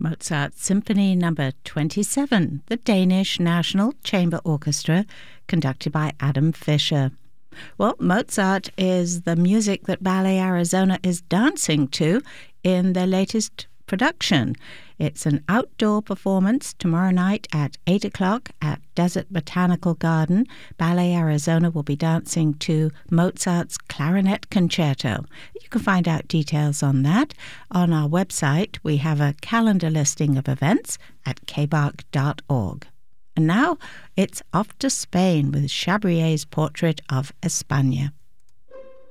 Mozart Symphony No. 27, the Danish National Chamber Orchestra, conducted by Adam Fischer. Well, Mozart is the music that Ballet Arizona is dancing to in their latest production. It's an outdoor performance tomorrow night at 8 o'clock at Desert Botanical Garden. Ballet Arizona will be dancing to Mozart's Clarinet Concerto. You can find out details on that on our website. We have a calendar listing of events at kbark.org. And now it's off to Spain with Chabrier's portrait of España.